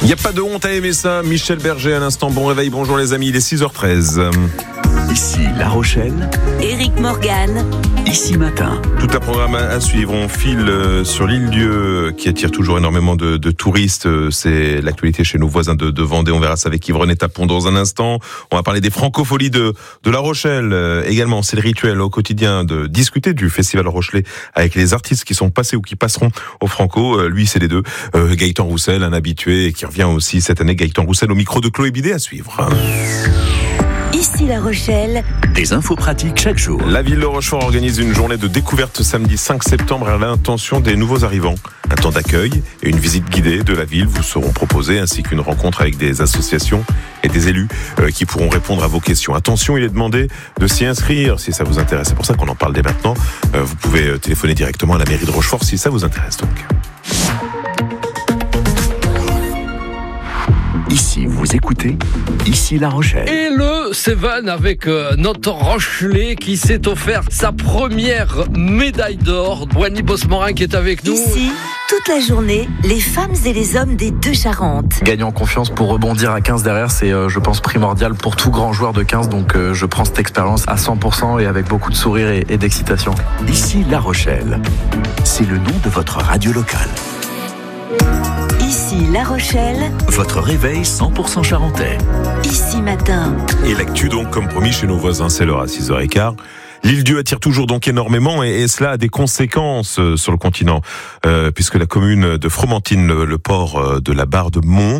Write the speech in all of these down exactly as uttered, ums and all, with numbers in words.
Il n'y a pas de honte à aimer ça. Michel Berger à l'instant. Bon réveil, bonjour les amis, il est six heures treize. Ici La Rochelle, Éric Morgan, Ici Matin. Tout un programme à suivre. On file sur l'île-dieu qui attire toujours énormément de, de touristes. C'est l'actualité chez nos voisins de, de Vendée. On verra ça avec Yves-René Tapon dans un instant. On va parler des francopholies de, de La Rochelle également. C'est le rituel au quotidien de discuter du Festival Rochelais avec les artistes qui sont passés ou qui passeront au Franco. Lui, c'est les deux. Euh, Gaëtan Roussel, un habitué et qui revient aussi cette année. Gaëtan Roussel au micro de Chloé Bidet à suivre. Ici La Rochelle. Des infos pratiques chaque jour. La ville de Rochefort organise une journée de découverte samedi cinq septembre à l'intention des nouveaux arrivants. Un temps d'accueil et une visite guidée de la ville vous seront proposés, ainsi qu'une rencontre avec des associations et des élus euh, qui pourront répondre à vos questions. Attention, il est demandé de s'y inscrire si ça vous intéresse. C'est pour ça qu'on en parle dès maintenant. Euh, vous pouvez téléphoner directement à la mairie de Rochefort si ça vous intéresse donc. Ici, vous écoutez Ici La Rochelle. Et le Seven avec euh, notre Rochelais qui s'est offert sa première médaille d'or. Wendy Bosmorin qui est avec nous. Ici, toute la journée, les femmes et les hommes des deux Charentes. Gagner en confiance pour rebondir à quinze derrière, c'est euh, je pense primordial pour tout grand joueur de quinze. Donc euh, je prends cette expérience à cent pour cent et avec beaucoup de sourire et, et d'excitation. Ici La Rochelle, c'est le nom de votre radio locale. Ici La Rochelle, Votre réveil cent pour cent charentais. Ici Matin. Et l'actu donc, comme promis chez nos voisins, c'est l'heure à six heures quinze. L'île-dieu attire toujours donc énormément et, et cela a des conséquences euh, sur le continent, euh, puisque la commune de Fromentine, le, le port euh, de la Barre de Mont,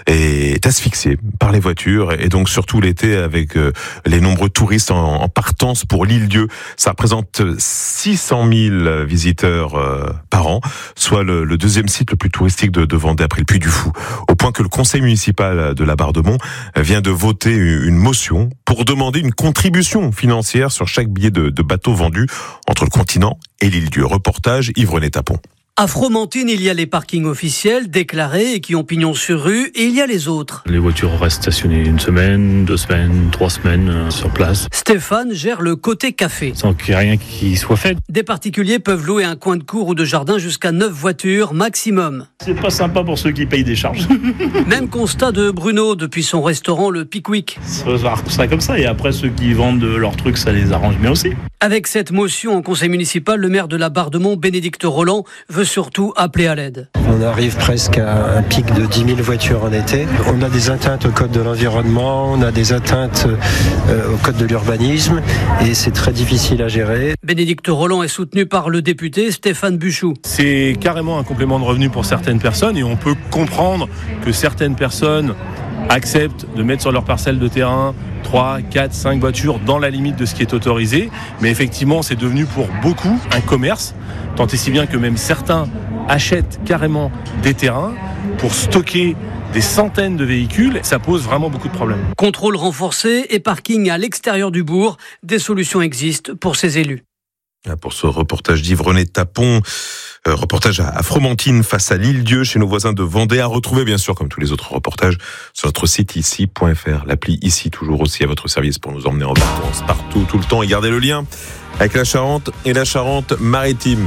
est asphyxié par les voitures et donc surtout l'été avec euh, les nombreux touristes en, en partance pour l'île-dieu. Ça représente six cent mille visiteurs euh, par an, soit le, le deuxième site le plus touristique de, de Vendée après le Puy du Fou. Au point que le conseil municipal de la Barre de Mont vient de voter une motion pour demander une contribution financière sur chaque billet de, de bateaux vendus entre le continent et l'île-dieu. Reportage Yves-René Tapon. À Fromentine, il y a les parkings officiels déclarés et qui ont pignon sur rue, et il y a les autres. Les voitures restent stationnées une semaine, deux semaines, trois semaines euh, sur place. Stéphane gère le côté café. Sans qu'il y ait rien qui soit fait. Des particuliers peuvent louer un coin de cour ou de jardin jusqu'à neuf voitures maximum. C'est pas sympa pour ceux qui payent des charges. Même constat de Bruno depuis son restaurant le Pickwick. Ça va ça comme ça et après ceux qui vendent leurs trucs, ça les arrange bien aussi. Avec cette motion en conseil municipal, le maire de la Barre de Mont, Bénédicte Roland, veut surtout appeler à l'aide. On arrive presque à un pic de dix mille voitures en été. On a des atteintes au code de l'environnement, on a des atteintes euh, au code de l'urbanisme et c'est très difficile à gérer. Bénédicte Roland est soutenu par le député Stéphane Buchou. C'est carrément un complément de revenu pour certaines personnes et on peut comprendre que certaines personnes acceptent de mettre sur leur parcelle de terrain trois, quatre, cinq voitures dans la limite de ce qui est autorisé. Mais effectivement, c'est devenu pour beaucoup un commerce, tant et si bien que même certains achètent carrément des terrains pour stocker des centaines de véhicules. Ça pose vraiment beaucoup de problèmes. Contrôle renforcé et parking à l'extérieur du bourg, des solutions existent pour ces élus. Pour ce reportage d'Yves-René Tapon, euh, reportage à, à Fromentine face à l'île-dieu chez nos voisins de Vendée, à retrouver bien sûr comme tous les autres reportages sur notre site ici point f r. L'appli Ici toujours aussi à votre service pour nous emmener en vacances partout, tout le temps et garder le lien avec la Charente et la Charente-Maritime.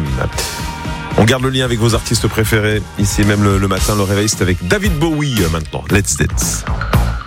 On garde le lien avec vos artistes préférés. Ici même le, le matin, le réveil c'est avec David Bowie maintenant. Let's Dance.